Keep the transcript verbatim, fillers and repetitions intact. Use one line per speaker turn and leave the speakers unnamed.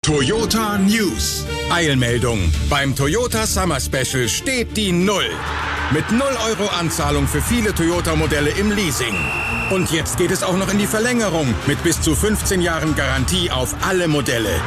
Toyota News.
Eilmeldung. Beim Toyota Summer Special steht die Null. Mit null Euro Anzahlung für viele Toyota-Modelle im Leasing. Und jetzt geht es auch noch in die Verlängerung mit bis zu fünfzehn Jahren Garantie auf alle Modelle.